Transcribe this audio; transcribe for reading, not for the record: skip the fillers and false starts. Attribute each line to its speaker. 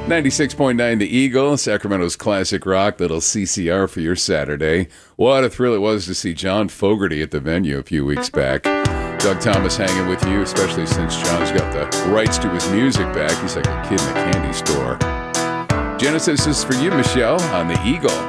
Speaker 1: 96.9 The Eagle, Sacramento's classic rock, little CCR for your Saturday. What a thrill it was to see John Fogerty at the venue a few weeks back. Doug Thomas hanging with you, especially since John's got the rights to his music back. He's like a kid in a candy store. Genesis is for you, Michelle, on The Eagle.